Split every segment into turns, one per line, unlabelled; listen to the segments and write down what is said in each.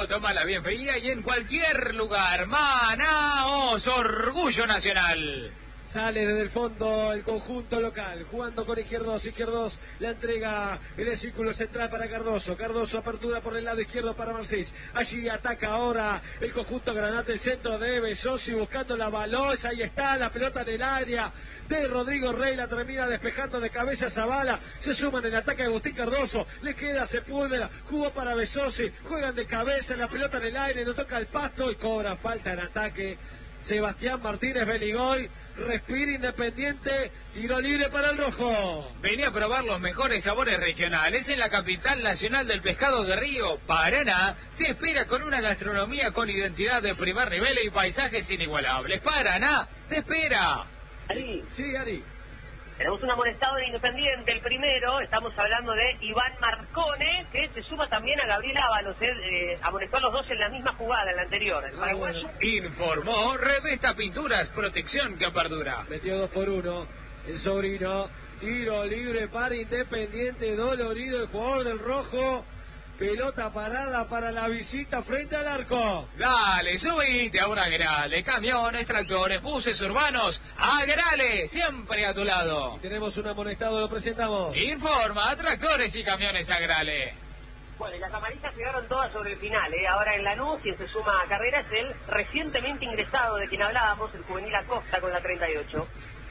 tómala bien fría y en cualquier lugar. Manaos, orgullo nacional.
Sale desde el fondo el conjunto local, jugando con Izquierdos. Izquierdos la entrega en el círculo central para Cardoso. Cardoso apertura por el lado izquierdo para Marcich. Allí ataca ahora el conjunto Granate, el centro de Besosi buscando la balosa. Ahí está la pelota en el área de Rodrigo Rey. La termina despejando de cabeza Zavala. Se suman en el ataque de Agustín Cardoso. Le queda Sepúlveda. Jugó para Besosi. Juegan de cabeza, la pelota en el aire. No toca el pasto y cobra falta en ataque Sebastián Martínez Beligoy. Respira Independiente, tiro libre para el rojo.
Venía a probar los mejores sabores regionales en la capital nacional del pescado de río. Paraná te espera con una gastronomía con identidad de primer nivel y paisajes inigualables. Paraná te espera.
Ari.
Sí, Ari.
Tenemos un amonestado de Independiente, el primero, estamos hablando de Iván Marcone, que se suma también a Gabriel Ábalos, amonestó a los dos en la misma jugada, en la anterior. El paraguayo.
Informó Revesta Pinturas, protección que perdura.
Metió 2 por 1, el sobrino, tiro libre para Independiente, dolorido el jugador del rojo. Pelota parada para la visita frente al arco.
Dale, subite a un Agrale. Camiones, tractores, buses urbanos. Agrale, siempre a tu lado.
Y tenemos un amonestado, lo presentamos.
Informa, tractores y camiones Agrale.
Bueno, y las amarillas llegaron todas sobre el final, Ahora en Lanús, quien se suma a carrera es el recientemente ingresado de quien hablábamos, el juvenil Acosta con la 38.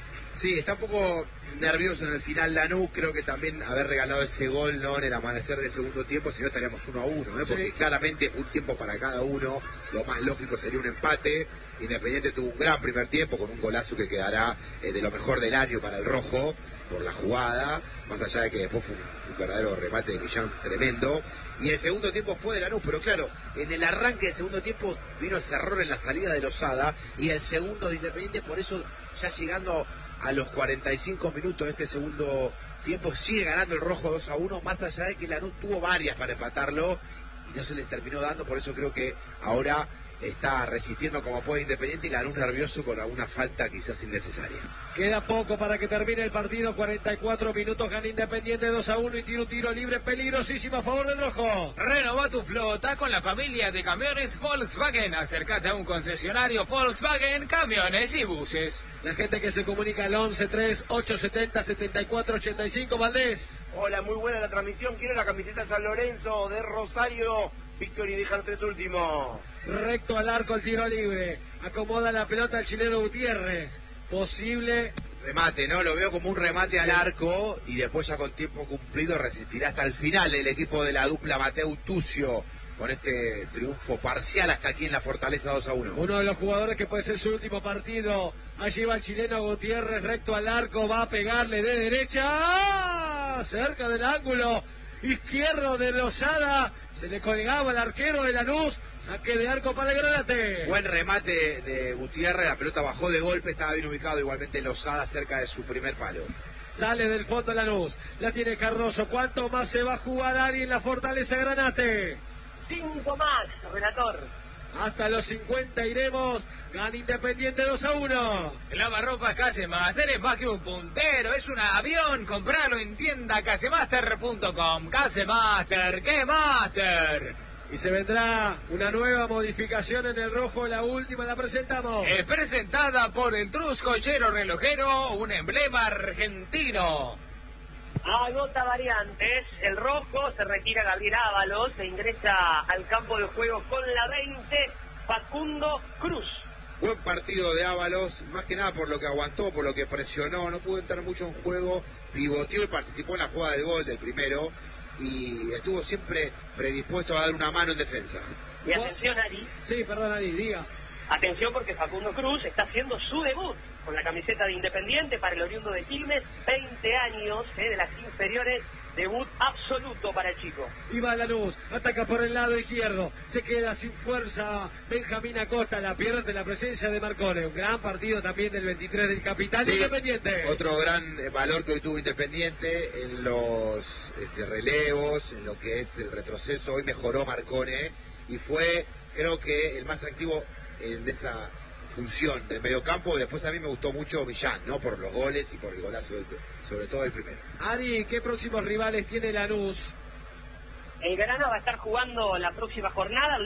Sí, está un poco nervioso en el final Lanús, creo que también haber regalado ese gol no en el amanecer del segundo tiempo, si no estaríamos 1-1, porque
sí,
claramente fue un tiempo para cada uno, lo más lógico sería un empate. Independiente tuvo un gran primer tiempo con un golazo que quedará de lo mejor del año para el rojo por la jugada, más allá de que después fue un verdadero remate de Millán tremendo, y el segundo tiempo fue de Lanús, pero claro, en el arranque del segundo tiempo vino ese error en la salida de Lozada, y el segundo de Independiente, por eso ya llegando a los 45 minutos de este segundo tiempo sigue ganando el rojo 2-1, más allá de que Lanús tuvo varias para empatarlo y no se les terminó dando. Por eso creo que ahora está resistiendo como puede Independiente, y Lanús nervioso con alguna falta quizás innecesaria.
Queda poco para que termine el partido, 44 minutos, gana Independiente 2-1 y tiro un tiro libre peligrosísimo a favor del rojo.
Renova tu flota con la familia de camiones Volkswagen. Acércate a un concesionario Volkswagen, camiones y buses.
La gente que se comunica al 11-3-870-7485, Valdés.
Hola, muy buena la transmisión. Quiero la camiseta San Lorenzo de Rosario. Víctor y dejan 3 últimos.
Recto al arco el tiro libre. Acomoda la pelota el chileno Gutiérrez. Posible
Remate, ¿no? Lo veo como un remate al arco, y después ya con tiempo cumplido resistirá hasta el final el equipo de la dupla Mateu Tucio con este triunfo parcial hasta aquí en la Fortaleza 2-1.
Uno de los jugadores que puede ser su último partido. Allí va el chileno Gutiérrez, recto al arco, va a pegarle de derecha. ¡Ah! Cerca del ángulo izquierdo de Lozada, se le colgaba al arquero de Lanús, saque de arco para el Granate.
Buen remate de Gutiérrez, la pelota bajó de golpe, estaba bien ubicado igualmente Lozada cerca de su primer palo.
Sale del fondo Lanús, la tiene Cardoso. ¿Cuánto más se va a jugar Ari en la Fortaleza Granate?
5 más, relator.
Hasta los 50 iremos. Gana Independiente 2-1.
Lavarropas Casemaster es más que un puntero, es un avión. Compralo en tienda casemaster.com. Casemaster, ¡qué master!
Y se vendrá una nueva modificación en el rojo, la última la presentamos.
Es presentada por el Truscochero Relojero, un emblema argentino.
Agota variantes, el rojo, se retira Gabriel Ábalos, se ingresa al campo de juego con la 20, Facundo Cruz.
Buen partido de Ábalos, más que nada por lo que aguantó, por lo que presionó, no pudo entrar mucho en juego, pivoteó y participó en la jugada del gol del primero, y estuvo siempre predispuesto a dar una mano en defensa.
Y atención, Ari.
Sí, perdón, Ari, diga.
Atención, porque Facundo Cruz está haciendo su debut con la camiseta de Independiente para el oriundo de Quilmes, 20 años de las inferiores, debut absoluto para el chico.
Y va Lanús, ataca por el lado izquierdo, se queda sin fuerza Benjamín Acosta, la pierde la presencia de Marcone. Un gran partido también del 23 del capitán, sí, Independiente.
Otro gran valor que hoy tuvo Independiente en los relevos, en lo que es el retroceso. Hoy mejoró Marcone y fue, creo que, el más activo en esa función del mediocampo. Después a mí me gustó mucho Millán, ¿no? Por los goles y por el golazo, sobre todo el primero.
Ari, ¿qué próximos rivales tiene Lanús?
El Granada va a estar jugando la próxima jornada.